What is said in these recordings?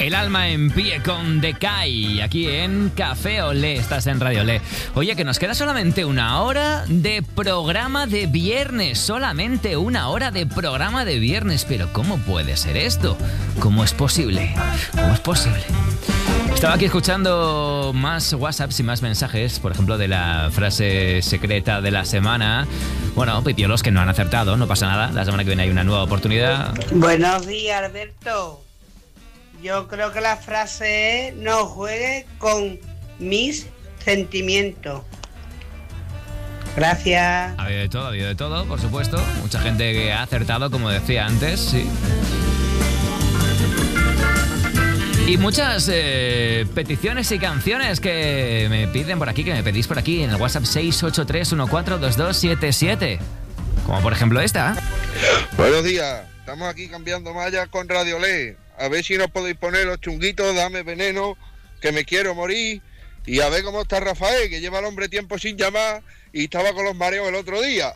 El alma en pie con Decay, aquí en Café Olé, estás en Radio Olé. Oye, que nos queda solamente una hora de programa de viernes, solamente una hora de programa de viernes. Pero ¿cómo puede ser esto? ¿Cómo es posible? ¿Cómo es posible? Estaba aquí escuchando más WhatsApps y más mensajes, por ejemplo, de la frase secreta de la semana. Bueno, pipiolos que no han acertado, no pasa nada. La semana que viene hay una nueva oportunidad. Buenos días, Alberto. Yo creo que la frase es: no juegues con mis sentimientos. Gracias. Ha habido de todo, por supuesto. Mucha gente que ha acertado, como decía antes, sí. Y muchas peticiones y canciones que me piden por aquí, que me pedís por aquí en el WhatsApp 683142277. Como por ejemplo esta. Buenos días, estamos aquí cambiando mallas con Radio Olé. A ver si nos podéis poner los chunguitos, dame veneno, que me quiero morir. Y a ver cómo está Rafael, que lleva el hombre tiempo sin llamar y estaba con los mareos el otro día.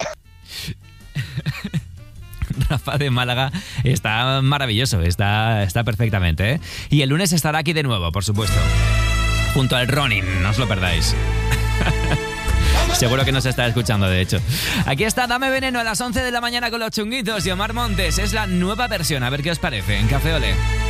Rafa de Málaga está maravilloso, está perfectamente, ¿eh? Y el lunes estará aquí de nuevo, por supuesto, junto al Ronin, no os lo perdáis. Seguro que nos está escuchando, de hecho. Aquí está Dame Veneno a las 11 de la mañana con los chunguitos y Omar Montes. Es la nueva versión, a ver qué os parece en Café Olé.